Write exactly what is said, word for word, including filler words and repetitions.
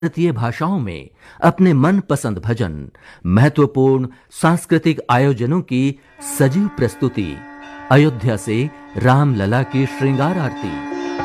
भारतीय भाषाओं में अपने मनपसंद भजन, महत्वपूर्ण सांस्कृतिक आयोजनों की सजीव प्रस्तुति, अयोध्या से रामलला की श्रृंगार आरती।